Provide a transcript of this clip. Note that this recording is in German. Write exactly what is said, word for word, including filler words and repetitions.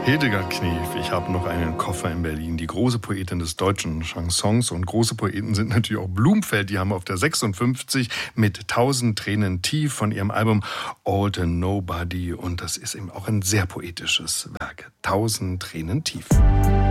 Hildegard Knef, ich habe noch einen Koffer in Berlin. Die große Poetin des deutschen Chansons. Und große Poeten sind natürlich auch Blumfeld. Die haben auf der sechsundfünfzig mit tausend Tränen tief von ihrem Album All the Nobody. Und das ist eben auch ein sehr poetisches Werk. Tausend Tränen tief.